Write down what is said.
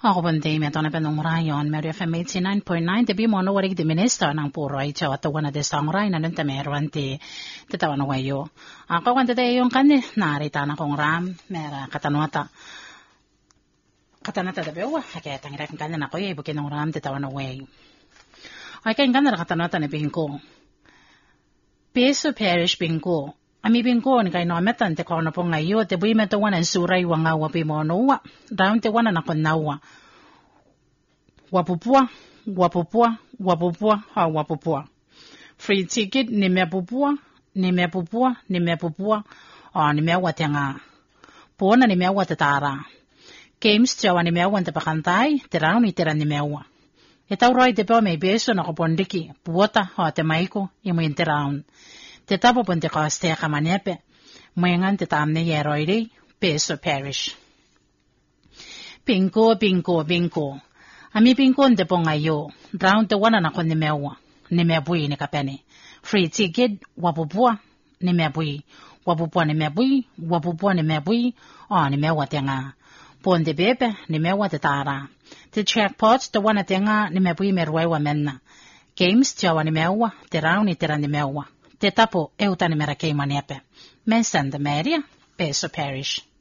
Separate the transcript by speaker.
Speaker 1: Ako bunti may tona penong rayon, Mary FM 89.9, tabi mo no warig di minister ng puro ay chaw at tawana de sang ray na nunta meron ti tatawan wayo. Ako kanta tayo yung kani, narita na kong ram, mera katanwata. Katanata tabi wa, kaya tangirak ng kanya na ko yung ibukin ng ram tatawan away. Ay kayo kanya na katanwata na bingko. Peso parish bingko. Ami bingko ni kay no metan te kono po ngayo te bui meto wana suray wanga wapi mo no wa daun te wana na konawa wapupua free ticket ni me pupua ni me watenga pona ni me watatara games jawa ni me wanta pakantai te raun ni tera ni me wa itaw roi te pa me beso na ko pondiki puota ha te maiko imo interaun te tapo ponte kaste kamanepe moyangan te tamne yeroide peso parish pinko ami pinko nte pongayo round te wana na kon ni mebui ni kapene free ticket wapupua ni mebui ni mewa tenga ponte bebe ni mewa te tara te checkpots te wana tenga ni mebui merwewa menna games jawa ni mewa te round ni tera ni mewa te tapo eutani mera keimanepe. Men sende media, Peso Parish.